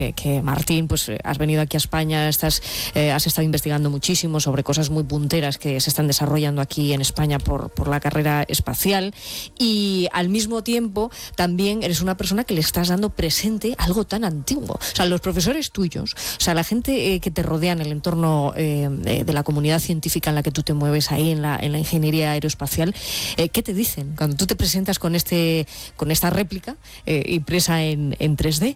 que Martín, pues has venido aquí a España, has estado investigando muchísimo sobre cosas muy punteras que se están desarrollando aquí en España por la carrera espacial, y al mismo tiempo también eres una persona que le estás dando presente a algo tan antiguo. O sea, los profesores tuyos, o sea, la gente que te rodea en el entorno de la comunidad científica en la que tú te mueves ahí en la ingeniería aeroespacial, ¿qué te dicen cuando tú te presentas con esta réplica impresa en 3D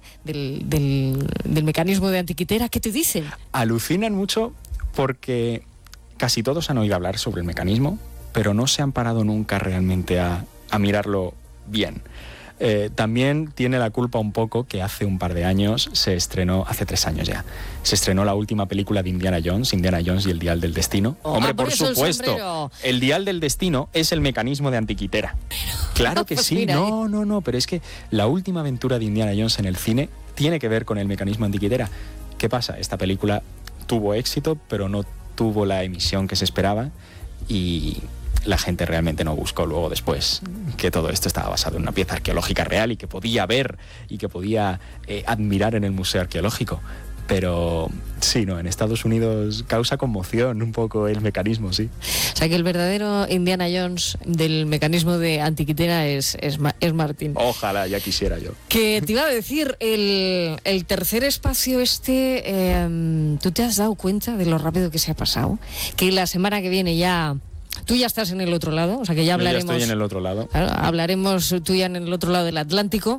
del mecanismo de Antiquitera? ¿Qué te dicen? Alucinan mucho porque casi todos han oído hablar sobre el mecanismo, pero no se han parado nunca realmente a mirarlo bien. También tiene la culpa un poco que hace un par de años hace 3 años ya, se estrenó la última película de Indiana Jones y el Dial del Destino. Hombre, por supuesto, el Dial del Destino es el mecanismo de Antiquitera. Claro que pues sí, mira, no, pero es que la última aventura de Indiana Jones en el cine tiene que ver con el mecanismo Antiquitera. ¿Qué pasa? Esta película tuvo éxito, pero no tuvo la emisión que se esperaba, y la gente realmente no buscó luego después que todo esto estaba basado en una pieza arqueológica real y que podía ver y que podía admirar en el Museo Arqueológico. Pero sí, no, en Estados Unidos causa conmoción un poco el mecanismo, sí. O sea que el verdadero Indiana Jones del mecanismo de Antiquitera es Martín. Ojalá, ya quisiera yo. Que te iba a decir, el tercer espacio ¿tú te has dado cuenta de lo rápido que se ha pasado? Que la semana que viene ya... Tú ya estás en el otro lado, o sea que ya hablaremos... Yo ya estoy en el otro lado. Claro, hablaremos tú ya en el otro lado del Atlántico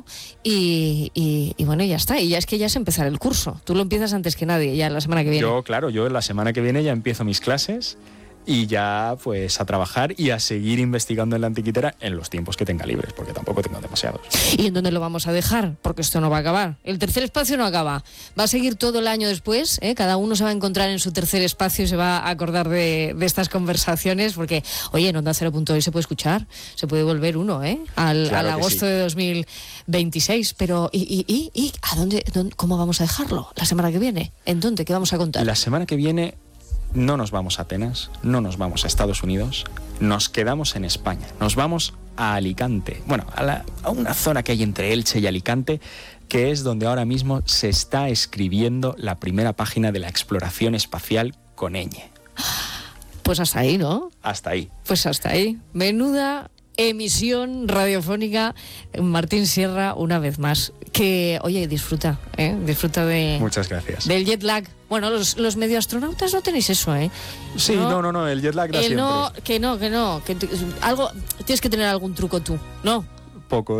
y bueno, ya está. Y ya es que ya es empezar el curso. Tú lo empiezas antes que nadie, ya la semana que viene. Yo la semana que viene ya empiezo mis clases y ya pues a trabajar y a seguir investigando en la Antiquitera en los tiempos que tenga libres, porque tampoco tengo demasiados. ¿Y en dónde lo vamos a dejar? Porque esto no va a acabar. El tercer espacio no acaba. Va a seguir todo el año después, ¿eh? Cada uno se va a encontrar en su tercer espacio y se va a acordar de estas conversaciones, porque, oye, en Onda 0.hoy se puede escuchar, se puede volver uno, al agosto de 2026. Pero, ¿y a dónde, cómo vamos a dejarlo la semana que viene? ¿En dónde? ¿Qué vamos a contar? La semana que viene no nos vamos a Atenas, no nos vamos a Estados Unidos, nos quedamos en España, nos vamos a Alicante, bueno, a una zona que hay entre Elche y Alicante, que es donde ahora mismo se está escribiendo la primera página de la exploración espacial con ñ. Pues hasta ahí, ¿no? Hasta ahí. Pues hasta ahí. Menuda emisión radiofónica, Martín Sierra, una vez más. Que, oye, disfruta de... Muchas gracias. Del jet lag. Bueno, los medioastronautas no tenéis eso, ¿eh? Sí, no, el jet lag da siempre. No, algo, tienes que tener algún truco tú, ¿no? Poco.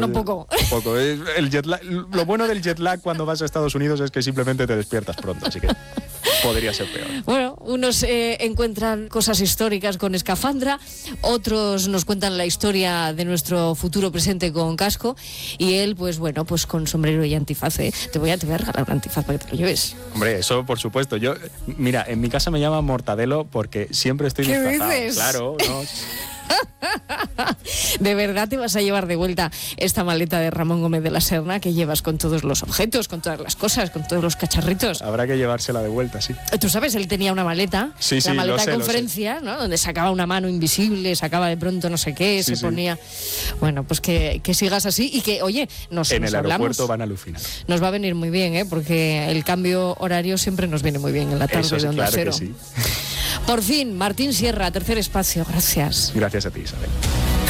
El jet lag, lo bueno del jet lag cuando vas a Estados Unidos es que simplemente te despiertas pronto, así que podría ser peor. Bueno, unos encuentran cosas históricas con escafandra, otros nos cuentan la historia de nuestro futuro presente con casco, y él, pues bueno, pues con sombrero y antifaz. Te voy a regalar un antifaz para que te lo lleves. Hombre, eso por supuesto. Yo, mira, en mi casa me llaman Mortadelo porque siempre estoy disfrazado. ¿Qué dices? Claro, ¿no? ¿De verdad te vas a llevar de vuelta esta maleta de Ramón Gómez de la Serna que llevas con todos los objetos, con todas las cosas, con todos los cacharritos? Habrá que llevársela de vuelta, sí. Tú sabes, él tenía una maleta, la maleta de conferencia, ¿no? Donde sacaba una mano invisible, sacaba de pronto no sé qué, se ponía... Bueno, pues que sigas así y que, oye, en el aeropuerto van a alucinar. Nos va a venir muy bien, porque el cambio horario siempre nos viene muy bien en la tarde de Onda Cero. Que sí. Por fin, Martín Sierra, tercer espacio. Gracias. Gracias a ti, Isabel.